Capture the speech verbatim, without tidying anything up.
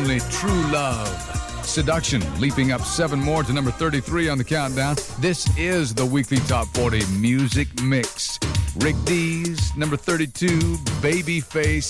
only true love. Seduction, leaping up seven more to number thirty-three on the countdown. This is the weekly Top forty Music Mix. Rick Dees, number thirty-two, Babyface,